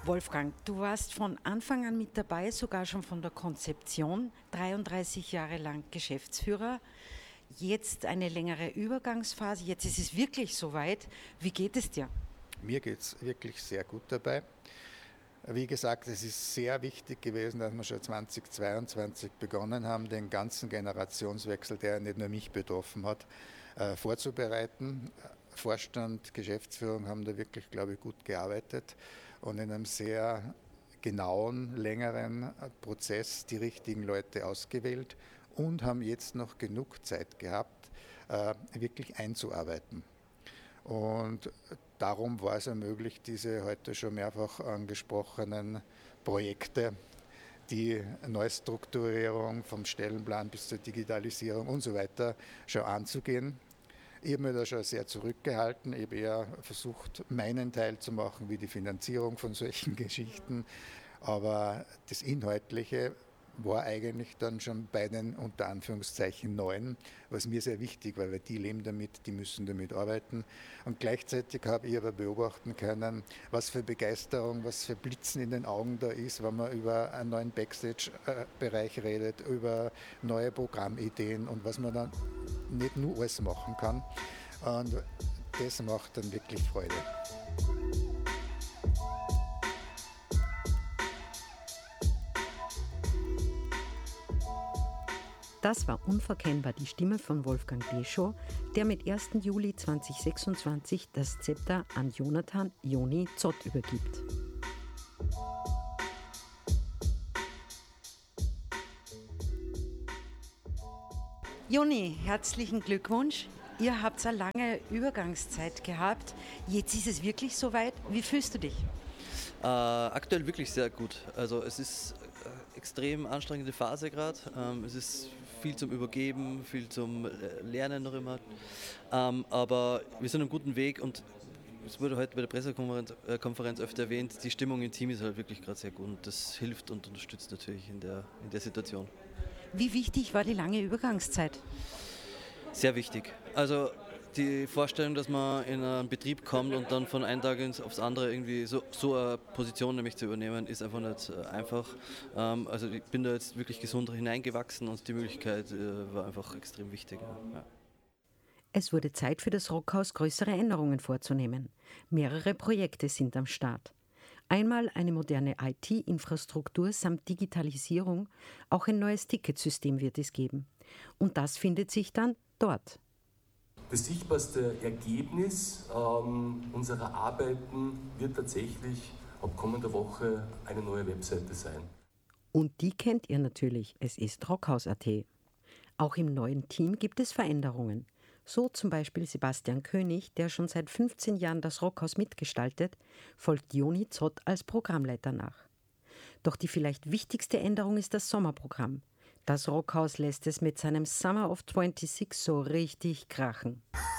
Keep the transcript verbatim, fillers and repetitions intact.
Wolfgang, du warst von Anfang an mit dabei, sogar schon von der Konzeption, dreiunddreißig Jahre lang Geschäftsführer. Jetzt eine längere Übergangsphase, jetzt ist es wirklich soweit. Wie geht es dir? Mir geht es wirklich sehr gut dabei. Wie gesagt, es ist sehr wichtig gewesen, dass wir schon zweitausendzweiundzwanzig begonnen haben, den ganzen Generationswechsel, der nicht nur mich betroffen hat, äh, vorzubereiten. Vorstand, Geschäftsführung haben da wirklich, glaube ich, gut gearbeitet und in einem sehr genauen, längeren Prozess die richtigen Leute ausgewählt und haben jetzt noch genug Zeit gehabt, äh, wirklich einzuarbeiten. Und darum war es ermöglicht, diese heute schon mehrfach angesprochenen Projekte, die Neustrukturierung vom Stellenplan bis zur Digitalisierung und so weiter schon anzugehen. Ich habe mich da schon sehr zurückgehalten. Ich habe eher versucht, meinen Teil zu machen, wie die Finanzierung von solchen Geschichten. Aber das Inhaltliche war eigentlich dann schon bei den unter Anführungszeichen Neuen, was mir sehr wichtig war, weil die leben damit, die müssen damit arbeiten. Und gleichzeitig habe ich aber beobachten können, was für Begeisterung, was für Blitzen in den Augen da ist, wenn man über einen neuen Backstage-Bereich redet, über neue Programmideen und was man dann nicht nur alles machen kann. Und das macht dann wirklich Freude. Das war unverkennbar die Stimme von Wolfgang Deschow, der mit ersten Juli zweitausendsechsundzwanzig das Zepter an Jonathan Joni Zott übergibt. Joni, herzlichen Glückwunsch. Ihr habt eine lange Übergangszeit gehabt. Jetzt ist es wirklich soweit. Wie fühlst du dich? Äh, aktuell wirklich sehr gut. Also es ist äh, extrem anstrengende Phase gerade. Ähm, es ist viel zum Übergeben, viel zum Lernen noch immer. Ähm, aber wir sind auf einem guten Weg und es wurde heute bei der Pressekonferenz äh, Konferenz öfter erwähnt, die Stimmung im Team ist halt wirklich gerade sehr gut und das hilft und unterstützt natürlich in der, in der Situation. Wie wichtig war die lange Übergangszeit? Sehr wichtig. Also die Vorstellung, dass man in einen Betrieb kommt und dann von einem Tag ins, aufs andere irgendwie so, so eine Position nämlich zu übernehmen, ist einfach nicht einfach. Ähm, also ich bin da jetzt wirklich gesund hineingewachsen und die Möglichkeit äh, war einfach extrem wichtig. Ja. Es wurde Zeit für das Rockhaus, größere Änderungen vorzunehmen. Mehrere Projekte sind am Start. Einmal eine moderne I T-Infrastruktur samt Digitalisierung, auch ein neues Ticketsystem wird es geben. Und das findet sich dann dort. Das sichtbarste Ergebnis ähm, unserer Arbeiten wird tatsächlich ab kommender Woche eine neue Webseite sein. Und die kennt ihr natürlich, es ist rockhaus punkt a t. Auch im neuen Team gibt es Veränderungen. So zum Beispiel Sebastian König, der schon seit fünfzehn Jahren das Rockhaus mitgestaltet, folgt Joni Zott als Programmleiter nach. Doch die vielleicht wichtigste Änderung ist das Sommerprogramm. Das Rockhaus lässt es mit seinem Summer of sechsundzwanzig so richtig krachen.